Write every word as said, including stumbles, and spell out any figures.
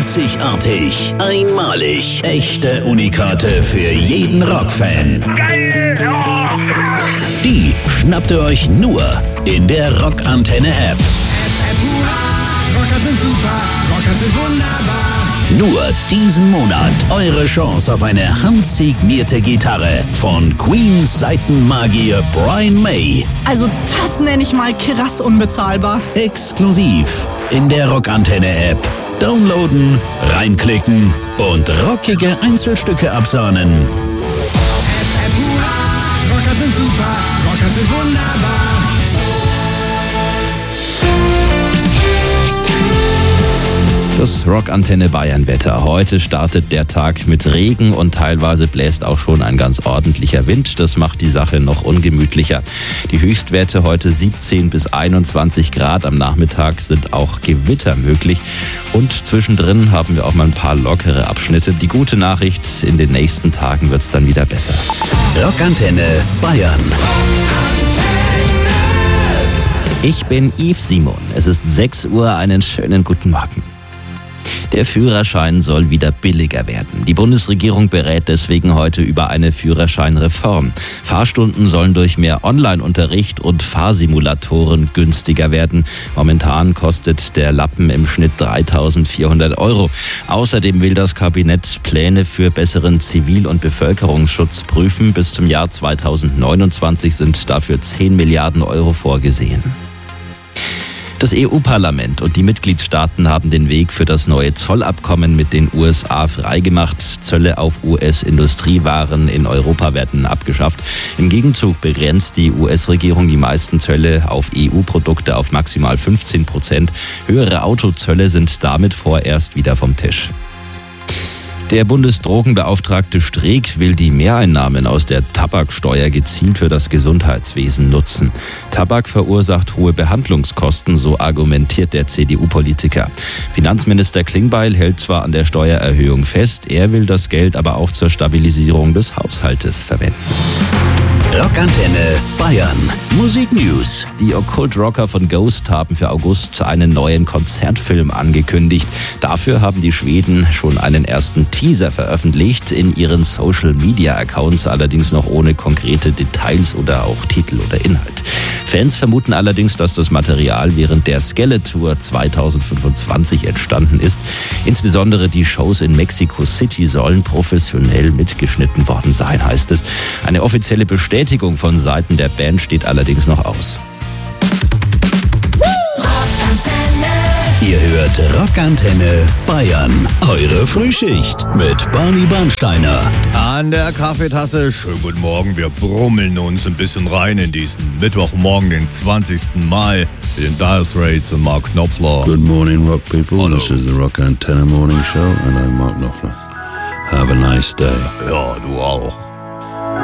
Einzigartig, einmalig, echte Unikate für jeden Rockfan. Geil! Ja. Die schnappt ihr euch nur in der Rockantenne-App. Rocker sind super, Rocker sind wunderbar. Nur diesen Monat eure Chance auf eine handsignierte Gitarre von Queens Seitenmagier Brian May. Also das nenne ich mal krass unbezahlbar. Exklusiv in der Rockantenne-App. Downloaden, reinklicken und rockige Einzelstücke absahnen. Rocker sind super, Rocker sind wunderbar. Das Rockantenne Bayern-Wetter. Heute startet der Tag mit Regen und teilweise bläst auch schon ein ganz ordentlicher Wind. Das macht die Sache noch ungemütlicher. Die Höchstwerte heute siebzehn bis einundzwanzig Grad. Am Nachmittag sind auch Gewitter möglich. Und zwischendrin haben wir auch mal ein paar lockere Abschnitte. Die gute Nachricht, in den nächsten Tagen wird es dann wieder besser. Rockantenne Bayern. Ich bin Yves Simon. Es ist sechs Uhr. Einen schönen guten Morgen. Der Führerschein soll wieder billiger werden. Die Bundesregierung berät deswegen heute über eine Führerscheinreform. Fahrstunden sollen durch mehr Online-Unterricht und Fahrsimulatoren günstiger werden. Momentan kostet der Lappen im Schnitt dreitausendvierhundert Euro. Außerdem will das Kabinett Pläne für besseren Zivil- und Bevölkerungsschutz prüfen. Bis zum Jahr zweitausendneunundzwanzig sind dafür zehn Milliarden Euro vorgesehen. Das E U-Parlament und die Mitgliedstaaten haben den Weg für das neue Zollabkommen mit den U S A freigemacht. Zölle auf U S-Industriewaren in Europa werden abgeschafft. Im Gegenzug begrenzt die U S-Regierung die meisten Zölle auf E U-Produkte auf maximal fünfzehn Prozent. Höhere Autozölle sind damit vorerst wieder vom Tisch. Der Bundesdrogenbeauftragte Streeck will die Mehreinnahmen aus der Tabaksteuer gezielt für das Gesundheitswesen nutzen. Tabak verursacht hohe Behandlungskosten, so argumentiert der C D U-Politiker. Finanzminister Klingbeil hält zwar an der Steuererhöhung fest, er will das Geld aber auch zur Stabilisierung des Haushaltes verwenden. Rockantenne Bayern. Musik News. Die Okkult-Rocker von Ghost haben für August einen neuen Konzertfilm angekündigt. Dafür haben die Schweden schon einen ersten Teaser veröffentlicht, in ihren Social-Media-Accounts allerdings noch ohne konkrete Details oder auch Titel oder Inhalt. Fans vermuten allerdings, dass das Material während der Skeletor zweitausendfünfundzwanzig entstanden ist. Insbesondere die Shows in Mexico City sollen professionell mitgeschnitten worden sein, heißt es. Eine offizielle Bestätigung von Seiten der Band steht allerdings noch aus. Ihr hört Rockantenne Bayern. Eure Frühschicht mit Barney Bernsteiner. An der Kaffeetasse, schönen guten Morgen. Wir brummeln uns ein bisschen rein in diesen Mittwochmorgen, den zwanzigsten Mai, mit den Dire Straits und Mark Knopfler. Good morning, rock people. Hallo. This is the Rockantenne Morning Show and I'm Mark Knopfler. Have a nice day. Ja, du auch.